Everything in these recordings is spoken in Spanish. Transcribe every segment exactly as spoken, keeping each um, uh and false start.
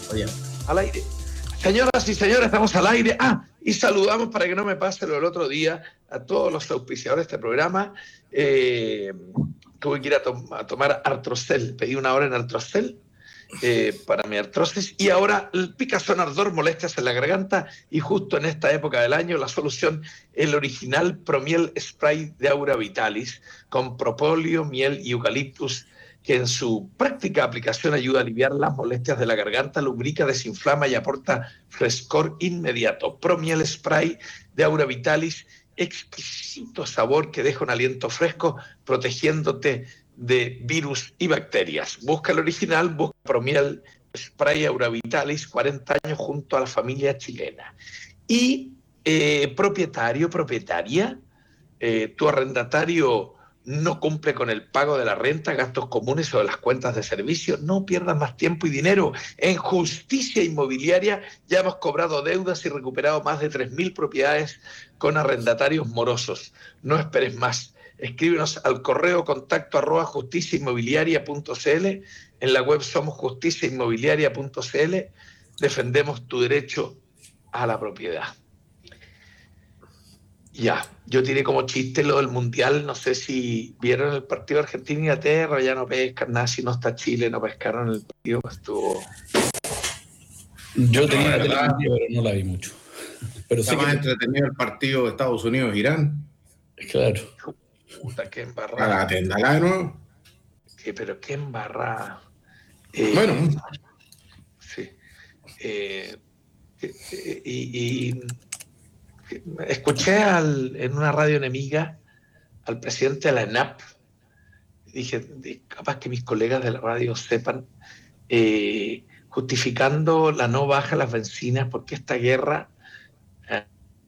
Oye. Al aire. Señoras y señores, estamos al aire. Ah, y saludamos, para que no me pase lo del otro día, a todos los auspiciadores de este programa. Eh, tuve que ir a, to- a tomar Artrocel. Pedí una hora en Artrocel eh, para mi artrosis. Y ahora el picazón, ardor, molestias en la garganta. Y justo en esta época del año, la solución, el original Promiel Spray de Aura Vitalis, con propóleo, miel y eucaliptus, que en su práctica aplicación ayuda a aliviar las molestias de la garganta, lubrica, desinflama y aporta frescor inmediato. Promiel Spray de Aura Vitalis, exquisito sabor que deja un aliento fresco, protegiéndote de virus y bacterias. Busca el original, busca Promiel Spray Aura Vitalis, cuarenta años junto a la familia chilena. Y eh, propietario, propietaria, eh, tu arrendatario no cumple con el pago de la renta, gastos comunes o de las cuentas de servicio, no pierdas más tiempo y dinero. En Justicia Inmobiliaria ya hemos cobrado deudas y recuperado más de tres mil propiedades con arrendatarios morosos. No esperes más. Escríbenos al correo contacto arroba justicia inmobiliaria punto cl. En la web somos justicia inmobiliaria punto cl. Defendemos tu derecho a la propiedad. Ya, yo tiré como chiste lo del Mundial, no sé si vieron el partido de Argentina-Inglaterra, ya no pescan nada, si no está Chile, no pescaron el partido, estuvo... Yo tenía la tele prendida, pero no la vi mucho. Pero Está sí más que... entretenido el partido de Estados Unidos-Irán. Claro. Puta, qué embarrada. Ah, tendrá de nuevo. Sí, pero qué embarrada. Eh, Bueno. Sí. Eh, eh, y, y escuché al, en una radio enemiga al presidente de la ENAP. Dije, capaz que mis colegas de la radio sepan, eh, justificando la no baja de las bencinas, porque esta guerra, eh,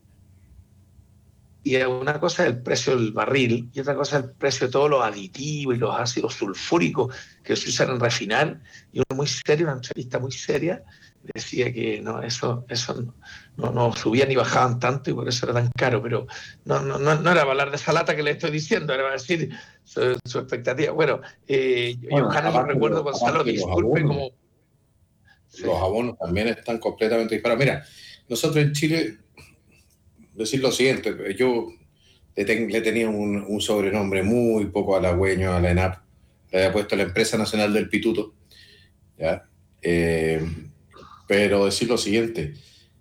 y una cosa es el precio del barril, y otra cosa es el precio de todos los aditivos y los ácidos sulfúricos que se usan en refinar. Y uno muy serio, una entrevista muy seria, decía que no, eso, eso no, no subían ni bajaban tanto y por eso era tan caro, pero no, no, no, no era para hablar de esa lata que le estoy diciendo, era para decir su, su expectativa. Bueno, eh, Bueno, Johanna, yo recuerdo, Gonzalo, disculpe, abonos, como... Sí. Los abonos también están completamente disparados. Mira, nosotros en Chile, decir lo siguiente, yo le, ten, le tenía un, un sobrenombre muy poco halagüeño a la ENAP, le había puesto la Empresa Nacional del Pituto, ¿ya? Eh, pero decir lo siguiente,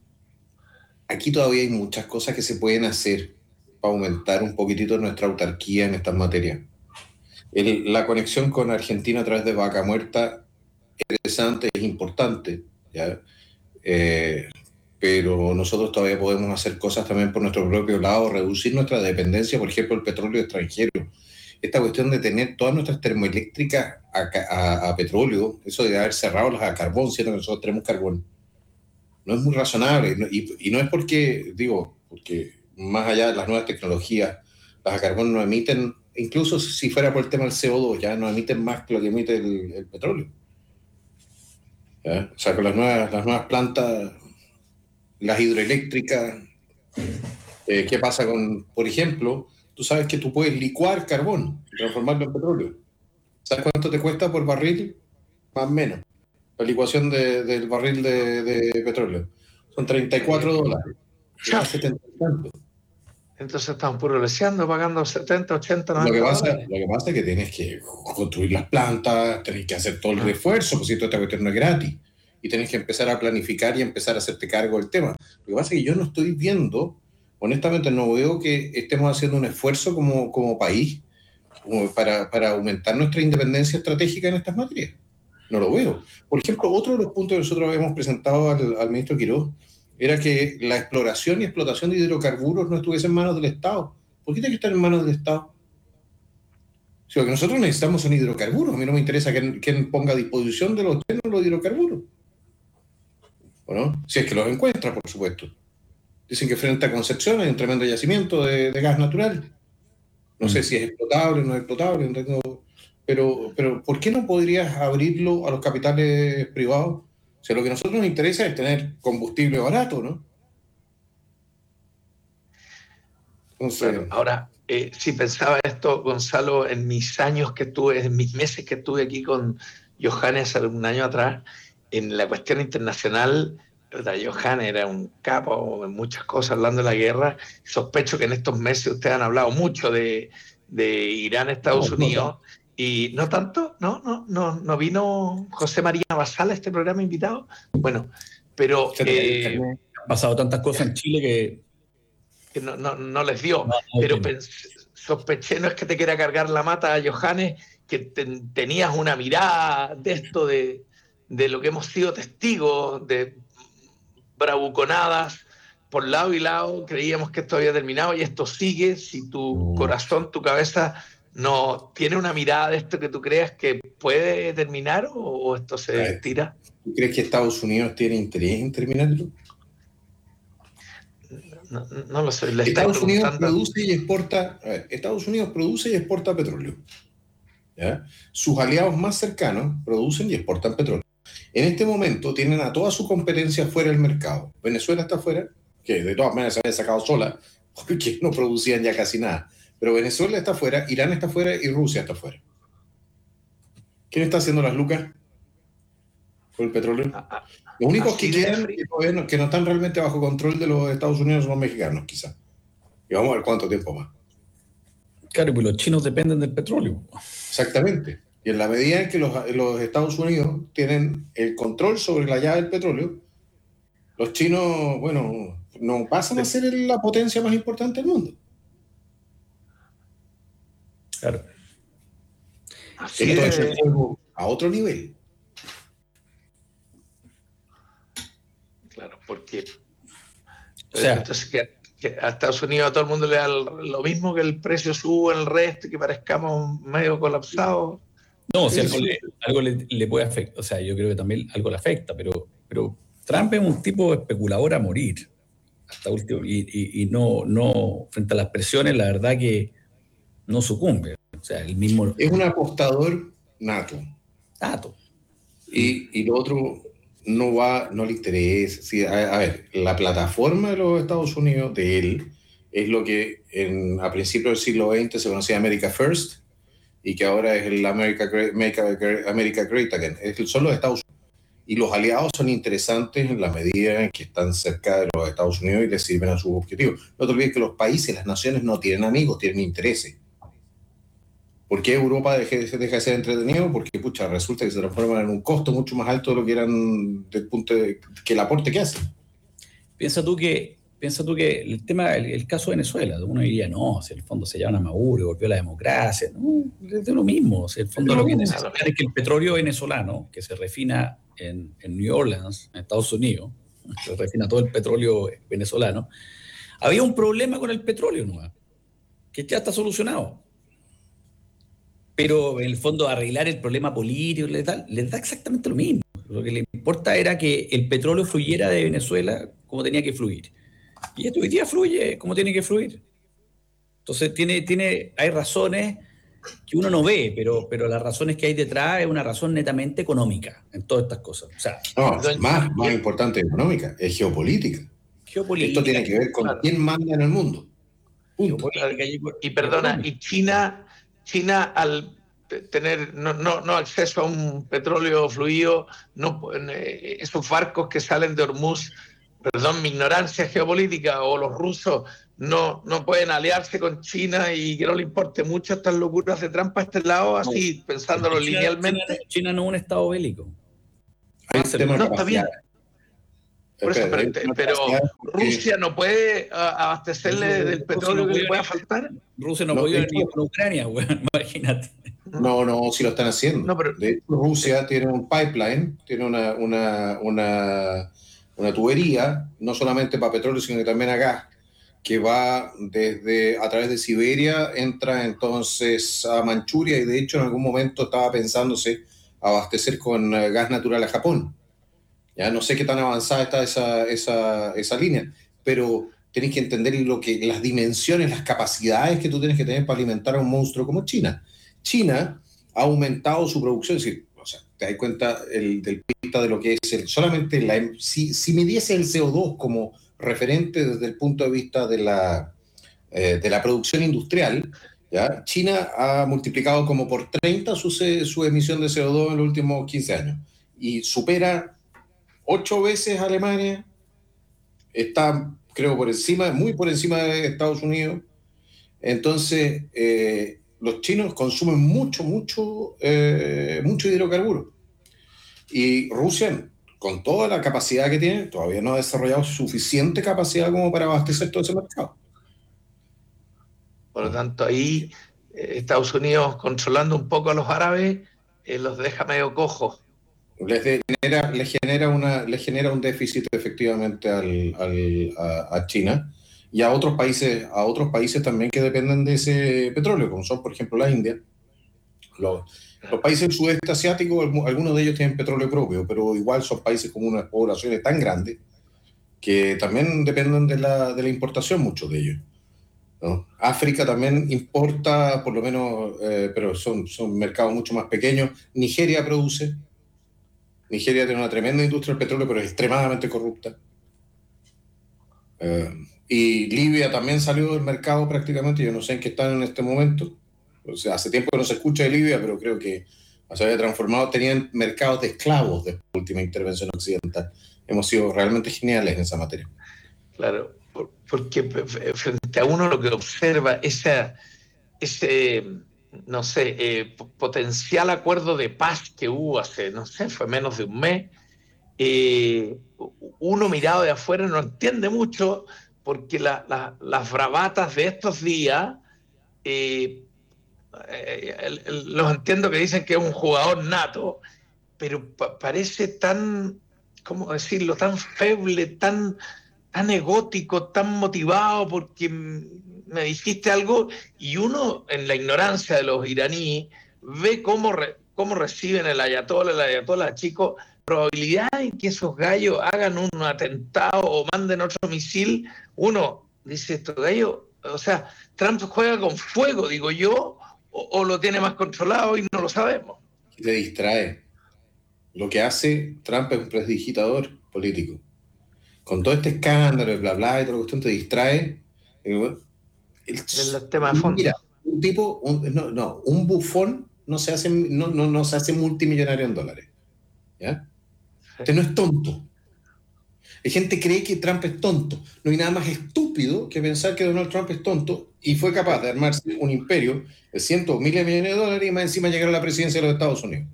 aquí todavía hay muchas cosas que se pueden hacer para aumentar un poquitito nuestra autarquía en estas materias. El, la conexión con Argentina a través de Vaca Muerta es interesante, es importante, ¿ya? Eh, pero nosotros todavía podemos hacer cosas también por nuestro propio lado, reducir nuestra dependencia, por ejemplo, del petróleo extranjero. Esta cuestión de tener todas nuestras termoeléctricas a, a, a petróleo, eso de haber cerrado las a carbón, siendo que nosotros tenemos carbón, no es muy razonable. Y, y no es porque, digo, porque más allá de las nuevas tecnologías, las a carbón no emiten, incluso si fuera por el tema del C O dos, ya no emiten más que lo que emite el, el petróleo. ¿Ya? O sea, con las nuevas, las nuevas plantas, las hidroeléctricas, eh, ¿qué pasa con, por ejemplo, tú sabes que tú puedes licuar carbón y transformarlo en petróleo? ¿Sabes cuánto te cuesta por barril? Más o menos. La licuación de, del barril de, de petróleo. Son treinta y cuatro dólares. Ya, setenta y tanto. Entonces estamos puro leseando, pagando setenta, ochenta, noventa lo que pasa, dólares. Lo que pasa es que tienes que construir las plantas, tienes que hacer todo el refuerzo, pues si toda esta cuestión no es gratis. Y tienes que empezar a planificar y empezar a hacerte cargo del tema. Lo que pasa es que yo no estoy viendo, honestamente no veo que estemos haciendo un esfuerzo como, como país como para, para aumentar nuestra independencia estratégica en estas materias. No lo veo. Por ejemplo, otro de los puntos que nosotros habíamos presentado al, al ministro Quiroz era que la exploración y explotación de hidrocarburos no estuviese en manos del Estado. ¿Por qué tiene que estar en manos del Estado? O sea, lo que nosotros necesitamos son hidrocarburos. A mí no me interesa quién, quién ponga a disposición de los chilenos los hidrocarburos. Bueno, si es que los encuentra, por supuesto. Dicen que frente a Concepción hay un tremendo yacimiento de, de gas natural. No mm. sé si es explotable o no es explotable, no tengo... pero, pero ¿por qué no podrías abrirlo a los capitales privados? O sea, lo que a nosotros nos interesa es tener combustible barato, ¿no? Entonces, claro, ahora, eh, si pensaba esto, Gonzalo, en mis años que estuve, en mis meses que estuve aquí con Johannes un año atrás, en la cuestión internacional, Johan era un capo en muchas cosas hablando de la guerra. Sospecho que en estos meses ustedes han hablado mucho de, de Irán, Estados No, Unidos, no, y no tanto, no, no, no, no vino José María Basal a este programa invitado. Bueno, pero eh, han pasado tantas cosas en Chile que, que no, no, no les dio. no, no Pero pensé, sospeché, no es que te quiera cargar la mata a Johannes, que te, tenías una mirada de esto, de, de lo que hemos sido testigos, de bravuconadas por lado y lado, creíamos que esto había terminado y esto sigue. Si tu corazón, tu cabeza no tiene una mirada de esto que tú creas que puede terminar, o, o esto se tira. ¿Tú crees que Estados Unidos tiene interés en terminarlo? No, no lo sé. Le Estados Unidos produce y exporta, a ver, Estados Unidos produce y exporta petróleo. ¿Ya? Sus aliados más cercanos producen y exportan petróleo. En este momento tienen a toda su competencia fuera del mercado. Venezuela está fuera, que de todas maneras se había sacado sola, porque no producían ya casi nada. Pero Venezuela está fuera, Irán está fuera y Rusia está fuera. ¿Quién está haciendo las lucas por el petróleo? Los únicos que quedan, que no, que no están realmente bajo control de los Estados Unidos, son los mexicanos, quizás. Y vamos a ver cuánto tiempo más. Claro, pues los chinos dependen del petróleo. Exactamente. Y en la medida en que los, los Estados Unidos tienen el control sobre la llave del petróleo, los chinos, bueno, no pasan a ser la potencia más importante del mundo. Claro. Así Entonces, es a otro nivel. Claro, porque o sea, entonces que, que a Estados Unidos a todo el mundo le da lo mismo, que el precio suba en el resto, que parezcamos medio colapsados. No, si algo, le, algo le, le puede afectar, o sea, yo creo que también algo le afecta, pero, pero Trump es un tipo especulador a morir, hasta último, y, y, y no, no, frente a las presiones, la verdad que no sucumbe. O sea, el mismo... Es un apostador nato. Nato. Y, y lo otro no va, no le interesa. Sí, a, a ver, la plataforma de los Estados Unidos, de él, es lo que en, a principios del siglo veinte se conocía America First, y que ahora es el America Great, America, America Great Again. Es, son los Estados Unidos. Y los aliados son interesantes en la medida en que están cerca de los Estados Unidos y les sirven a sus objetivos. No te olvides que los países, las naciones no tienen amigos, tienen intereses. ¿Por qué Europa deja, deja de ser entretenido? Porque, pucha, resulta que se transforman en un costo mucho más alto de lo que eran del punto de, que el aporte que hacen. Piensa tú que, piensa tú que el tema, el, el caso de Venezuela, uno diría, no, si en el fondo se llaman a Maduro y volvió a la democracia, no, es de lo mismo. Si en el fondo no, lo que necesitan es que el petróleo venezolano, que se refina en, en New Orleans, en Estados Unidos, se refina todo el petróleo venezolano, había un problema con el petróleo, ¿no? Que ya está solucionado. Pero en el fondo arreglar el problema político les da, les da exactamente lo mismo. Lo que le importa era que el petróleo fluyera de Venezuela como tenía que fluir. Y esto hoy día fluye como tiene que fluir. Entonces tiene, tiene, hay razones que uno no ve, pero, pero las razones que hay detrás es una razón netamente económica en todas estas cosas. O sea, no, más, más importante que económica, es geopolítica. Geopolítica. Esto tiene que ver con claro. quién manda en el mundo. Punto. Y, y perdona, y China... China, al tener no, no, no acceso a un petróleo fluido, no, eh, esos barcos que salen de Hormuz, perdón, mi ignorancia geopolítica, o los rusos no, no pueden aliarse con China y que no le importe mucho estas locuras de Trump a este lado, así, no, pensándolo China, linealmente. China, China no es un estado bélico. No, está bien. Por eso, pero, pero Rusia no puede abastecerle del petróleo no que le pueda faltar. Rusia no, no puede ir ni con Ucrania, bueno, imagínate. No, no, sí lo están haciendo. No, pero, de hecho, Rusia sí. tiene un pipeline, tiene una, una, una, una tubería, no solamente para petróleo, sino que también a gas, que va desde a través de Siberia, entra entonces a Manchuria, y de hecho en algún momento estaba pensándose abastecer con gas natural a Japón. Ya no sé qué tan avanzada está esa, esa, esa línea, pero tenés que entender lo que, las dimensiones, las capacidades que tú tienes que tener para alimentar a un monstruo como China. China ha aumentado su producción, es decir, o sea, te das cuenta el, del pista de lo que es el, solamente la, si, si midiese el C O dos como referente desde el punto de vista de la, eh, de la producción industrial, ¿ya? China ha multiplicado como por treinta su, su emisión de C O dos en los últimos quince años y supera ocho veces a Alemania, está, creo, por encima, muy por encima de Estados Unidos. Entonces, eh, los chinos consumen mucho, mucho, eh, mucho hidrocarburos. Y Rusia, con toda la capacidad que tiene, todavía no ha desarrollado suficiente capacidad como para abastecer todo ese mercado. Por lo tanto, ahí eh, Estados Unidos, controlando un poco a los árabes, eh, los deja medio cojos. Les, de, genera, les, genera una, les genera un déficit efectivamente al, al, a, a China y a otros países, a otros países también que dependen de ese petróleo, como son, por ejemplo, la India. Los, los países del sudeste asiático, algunos de ellos tienen petróleo propio, pero igual son países con unas poblaciones tan grandes que también dependen de la, de la importación, muchos de ellos, ¿no? África también importa, por lo menos, eh, pero son, son mercados mucho más pequeños. Nigeria produce. Nigeria tiene una tremenda industria del petróleo, pero es extremadamente corrupta. Eh, y Libia también salió del mercado prácticamente. Yo no sé en qué están en este momento. O sea, hace tiempo que no se escucha de Libia, pero creo que se había transformado. Tenían mercados de esclavos desde la última intervención occidental. Hemos sido realmente geniales en esa materia. Claro, porque frente a uno lo que observa, esa, ese, no sé, eh, potencial acuerdo de paz que hubo hace, no sé, fue menos de un mes, eh, uno mirado de afuera no entiende mucho porque la, la, las bravatas de estos días, eh, eh, el, el, los entiendo que dicen que es un jugador nato, pero pa parece tan, ¿cómo decirlo?, tan feble, tan... tan egótico, tan motivado porque me dijiste algo, y uno en la ignorancia de los iraníes ve cómo, re, cómo reciben el ayatollah, el ayatollah chico, probabilidad en que esos gallos hagan un atentado o manden otro misil, uno dice, estos gallos, o sea, Trump juega con fuego, digo yo, o, o lo tiene más controlado y no lo sabemos. Te distrae. Lo que hace Trump es un prestidigitador político. Con todo este escándalo, bla, bla, y toda la cuestión te distrae. El, el tema de fondo. Mira, un tipo, un, no, no, un bufón no se hace, no, no, no se hace multimillonario en dólares. ¿Ya? Este no es tonto. La gente cree que Trump es tonto. No hay nada más estúpido que pensar que Donald Trump es tonto y fue capaz de armarse un imperio de cientos, miles de millones de dólares y más encima llegar a la presidencia de los Estados Unidos.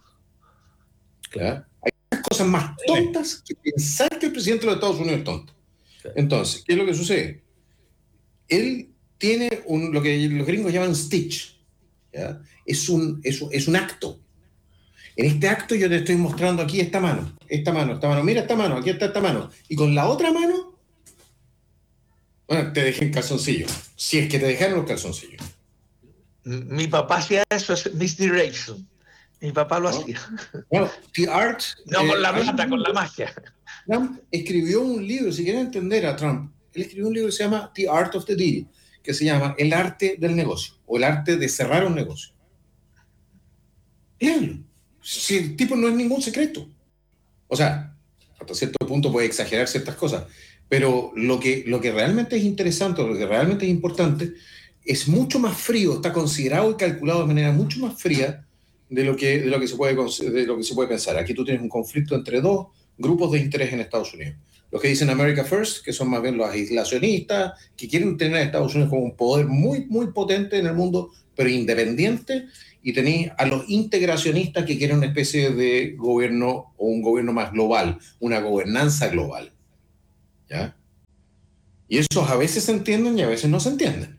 ¿Ya? Cosas más tontas que pensar que el presidente de los Estados Unidos es tonto. Entonces, ¿qué es lo que sucede? Él tiene un, lo que los gringos llaman stitch, ¿ya? Es, un, es, un, es un acto. En este acto yo te estoy mostrando aquí esta mano, esta mano, esta mano, mira esta mano, aquí está esta mano, y con la otra mano, bueno, te dejé en calzoncillo, si es que te dejaron los calzoncillos. Mi papá hacía eso, es misdirection. Mi papá lo ¿No? hacía. Bueno, The Art... No eh, con la plata, con la magia. Trump escribió un libro, si quieren entender a Trump, él escribió un libro que se llama The Art of the Deal, que se llama El arte del negocio, o el arte de cerrar un negocio. Léanlo. Si el tipo no es ningún secreto. O sea, hasta cierto punto puede exagerar ciertas cosas, pero lo que, lo que realmente es interesante, lo que realmente es importante, es mucho más frío, está considerado y calculado de manera mucho más fría de lo que, de lo que, se, puede, de lo que se puede pensar. Aquí tú tienes un conflicto entre dos grupos de interés en Estados Unidos. Los que dicen America First, que son más bien los aislacionistas, que quieren tener a Estados Unidos como un poder muy, muy potente en el mundo, pero independiente, y tenéis a los integracionistas que quieren una especie de gobierno o un gobierno más global, una gobernanza global. ¿Ya? Y esos a veces se entienden y a veces no se entienden.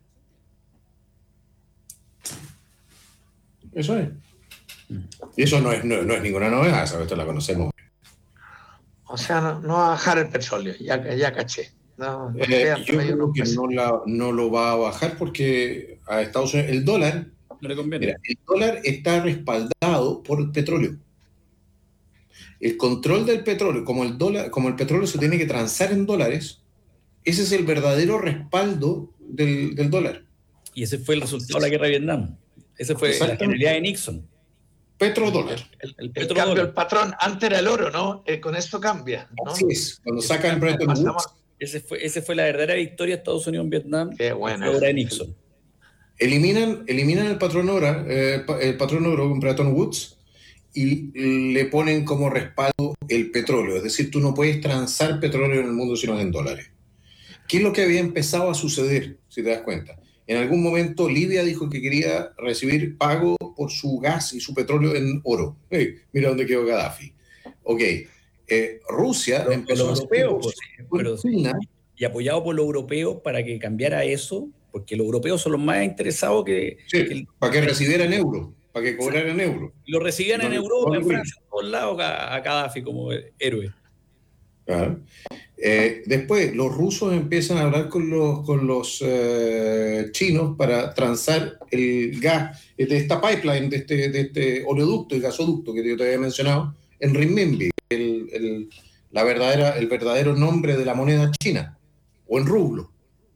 Eso es. Y eso no es, no, no es ninguna novedad, esa esto la conocemos. O sea, no, no va a bajar el petróleo, ya, ya caché. No, no eh, yo creo que no, la, no lo va a bajar porque a Estados Unidos el dólar, no le conviene. Mira, el dólar está respaldado por el petróleo. El control del petróleo, como el, dólar, como el petróleo se tiene que transar en dólares, ese es el verdadero respaldo del, del dólar. Y ese fue el resultado de la guerra de Vietnam. Ese fue la genialidad de Nixon. Petrodólar. El, el, el, el cambio, el patrón, antes era el oro, ¿no? Eh, con esto cambia, ¿no? Así es, cuando sacan Bretton Woods. Ese fue, ese fue la verdadera victoria de Estados Unidos en Vietnam. Qué buena. La guerra de Nixon. Eliminan, eliminan el patrón oro, eh, el patrón oro con Bretton Woods y le ponen como respaldo el petróleo. Es decir, tú no puedes transar petróleo en el mundo si no es en dólares. ¿Qué es lo que había empezado a suceder, si te das cuenta? En algún momento Libia dijo que quería recibir pago por su gas y su petróleo en oro. Hey, mira dónde quedó Gaddafi. Ok, eh, Rusia pero, empezó los a europeos, pues, pero, China, y apoyado por los europeos para que cambiara eso, porque los europeos son los más interesados que... sí, que el, para que recibieran euros, para que cobraran euros. Lo recibían no, en Europa, no, en Francia, en todos lados a, a Gaddafi como héroe. Claro. Eh, después, los rusos empiezan a hablar con los, con los eh, chinos para transar el gas de esta pipeline, de este, de este oleoducto y gasoducto que yo te había mencionado, en renminbi, el, el, la verdadera, el verdadero nombre de la moneda china, o en rublo.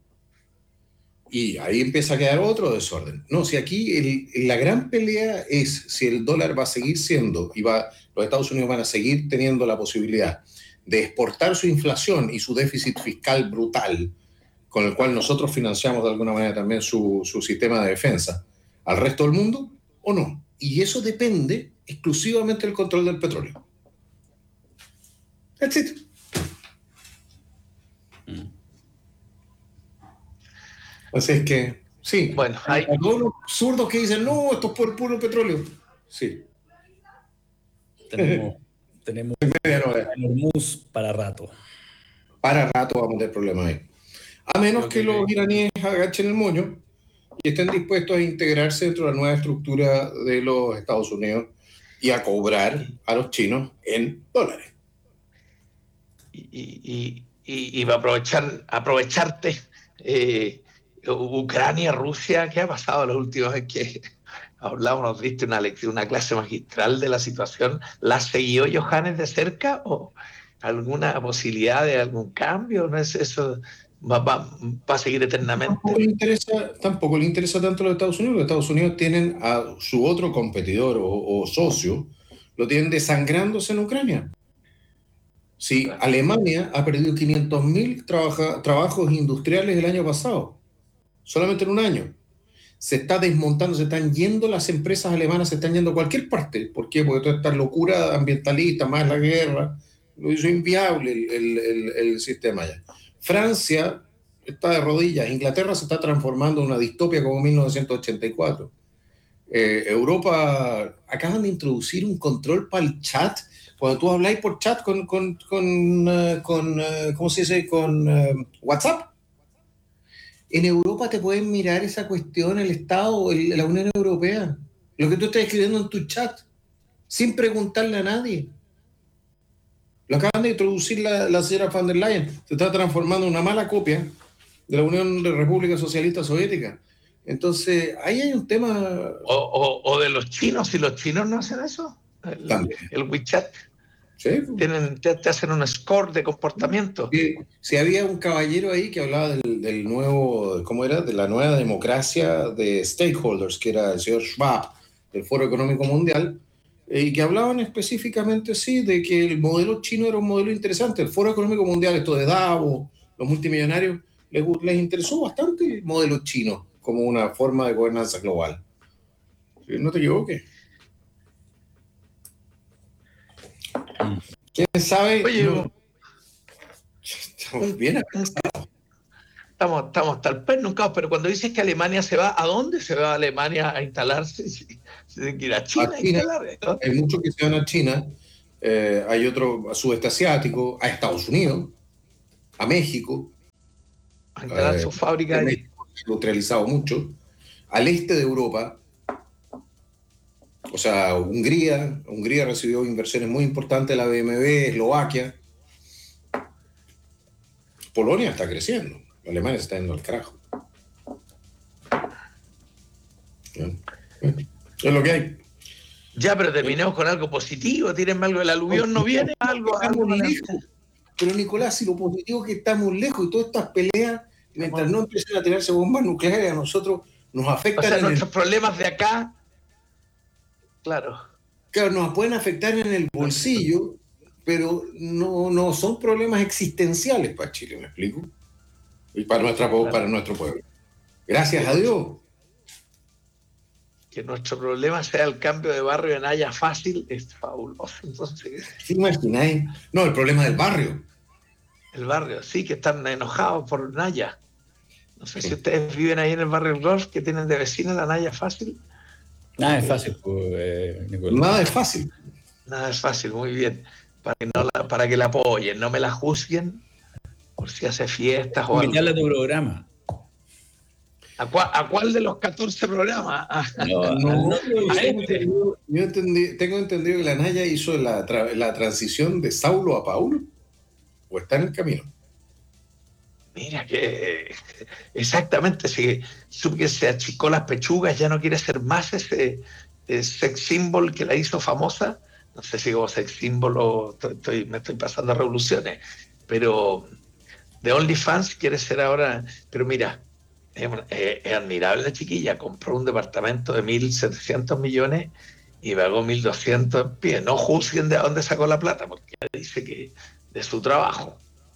Y ahí empieza a quedar otro desorden. No, si aquí el, la gran pelea es si el dólar va a seguir siendo, y va, los Estados Unidos van a seguir teniendo la posibilidad de exportar su inflación y su déficit fiscal brutal, con el cual nosotros financiamos de alguna manera también su, su sistema de defensa, al resto del mundo, o no. Y eso depende exclusivamente del control del petróleo. That's it. Mm. Así es que, sí. Bueno, hay todos los absurdos que dicen, no, esto es por puro petróleo. Sí. Tenemos... Tenemos Hormuz para rato. Para rato vamos a tener problemas ahí. A menos que, que los iraníes agachen el moño y estén dispuestos a integrarse dentro de la nueva estructura de los Estados Unidos y a cobrar a los chinos en dólares. Y, y, y, y va a aprovechar, aprovecharte eh, Ucrania, Rusia, ¿qué ha pasado los últimos años? Que hablamos, nos diste una lección, una clase magistral de la situación. ¿La siguió Johannes de cerca o alguna posibilidad de algún cambio? ¿No es eso? ¿Va, va, va a seguir eternamente? Tampoco le, interesa, tampoco le interesa tanto a los Estados Unidos. Los Estados Unidos tienen a su otro competidor o, o socio, lo tienen desangrándose en Ucrania. Sí, claro. Alemania ha perdido quinientos mil trabaja, trabajos industriales el año pasado, solamente en un año. Se está desmontando, se están yendo las empresas alemanas, se están yendo a cualquier parte. ¿Por qué? Porque toda esta locura ambientalista, más la guerra, lo hizo inviable el, el, el, el sistema allá. Francia está de rodillas, Inglaterra se está transformando en una distopia como mil novecientos ochenta y cuatro. Eh, Europa acaban de introducir un control para el chat. Cuando tú habláis por chat con, con, con, uh, con uh, ¿cómo se dice? Con uh, WhatsApp. En Europa te pueden mirar esa cuestión, el Estado, el, la Unión Europea, lo que tú estás escribiendo en tu chat, sin preguntarle a nadie. Lo acaban de introducir la, la señora von der Leyen. Se está transformando en una mala copia de la Unión de República Socialista Soviética. Entonces, ahí hay un tema... O, o, o de los chinos, si los chinos no hacen eso. El, También. el WeChat. ¿Sí? Tienen, te, te hacen un score de comportamiento. Sí, sí, había un caballero ahí que hablaba del, del nuevo, ¿cómo era? De la nueva democracia de stakeholders, que era el señor Schwab, del Foro Económico Mundial, y que hablaban específicamente, sí, de que el modelo chino era un modelo interesante. El Foro Económico Mundial, esto de Davos, los multimillonarios, les, les interesó bastante el modelo chino como una forma de gobernanza global. ¿Sí? No te equivoques. ¿Quién sabe? Oye, no. Estamos bien avanzados. Estamos, estamos hasta el pez nunca, pero cuando dices que Alemania se va, ¿a dónde se va Alemania a instalarse? Se tiene que ir a China a, China, a instalar, ¿no? Hay muchos que se van a China, eh, hay otro a sudeste asiático, a Estados Unidos, a México. A instalar eh, sus fábricas. México se ha industrializado mucho. Al este de Europa. O sea, Hungría, Hungría recibió inversiones muy importantes de la B M W, Eslovaquia. Polonia está creciendo, Alemania se está yendo al carajo. Es lo que hay. Ya, pero terminemos con algo positivo, tírenme algo, el aluvión no viene, algo, algo lejos. Pero Nicolás, si lo positivo es que estamos lejos y todas estas peleas, mientras no empiecen a tirarse bombas nucleares, a nosotros nos afectan. O sea, en nuestros el... problemas de acá, claro. Claro, nos pueden afectar en el bolsillo, pero no, no son problemas existenciales para Chile, ¿me explico? Y para, nuestra, claro. para nuestro pueblo. Gracias a Dios. que nuestro problema sea el cambio de barrio en Naya fácil, es fabuloso. Entonces, ¿sí imagináis? No, el problema del barrio. El barrio, sí, que están enojados por Naya. No sé sí. si ustedes viven ahí en el barrio del Golf, que tienen de vecina la Naya fácil. Nada es fácil, pues, eh, Nada es fácil. Nada es fácil, muy bien. Para que, no la, para que la apoyen, no me la juzguen por si hace fiestas o algo. Invitarla a tu programa. ¿A cuál, ¿A cuál de los catorce programas? No, no, no, a este. Yo entendí, tengo entendido que la Naya hizo la, tra la transición de Saulo a Paulo, o está en el camino. Mira que exactamente, si que se achicó las pechugas, ya no quiere ser más ese, ese sex symbol que la hizo famosa. No sé si como sex symbol o estoy, estoy, me estoy pasando a revoluciones, pero de OnlyFans quiere ser ahora. Pero mira, es, es, es admirable la chiquilla, compró un departamento de mil setecientos millones y pagó mil doscientos en pie. No juzguen de dónde sacó la plata, porque dice que de su trabajo.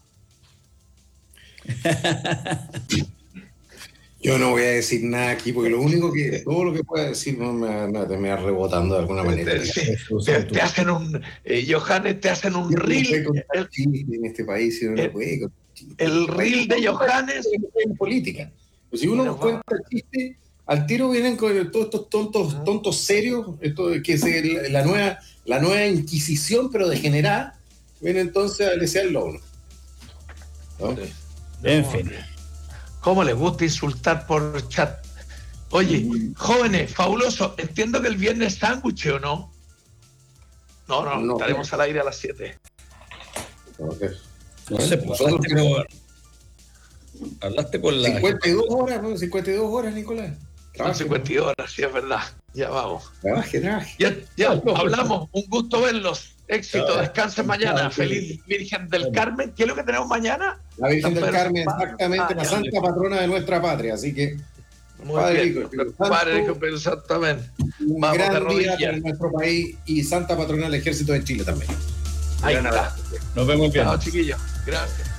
Yo no voy a decir nada aquí, porque lo único que, todo lo que pueda decir no me, me, me va rebotando de alguna manera. Sí, te, te hacen un, eh, Johannes, te hacen un reel. El, en este país, si no el, lo puede, el reel de Johannes. En política. Pues si uno cuenta chiste, al tiro vienen con todos estos tontos, tontos serios, esto que es la nueva, la nueva Inquisición, pero degenerada, viene entonces a desearlo a uno. ¿No? Sí. En no, fin. ¿Cómo les gusta insultar por chat? Oye, jóvenes, fabuloso. Entiendo que el viernes sándwich, ¿o no? No, no, no, estaremos no. al aire a las siete. Okay. No sé, pues, hablaste, por, hablaste por la... cincuenta y dos horas, ¿no? cincuenta y dos horas, Nicolás. Trabaje, cincuenta y dos horas, sí, es verdad. Ya vamos. Trabaje, trabaje. Ya, ya no, hablamos. Un gusto verlos. Éxito, descansen mañana. Feliz Virgen del Carmen. ¿Qué es lo que tenemos mañana? La Virgen del Carmen, exactamente, ah, la santa patrona de nuestra patria. Así que, muy Padre bien. Rico, Padre Rico, exactamente. Un Vamos gran día para nuestro país y santa patrona del Ejército de Chile también. Ahí está. Nos vemos bien. Chao, chiquillos. Gracias.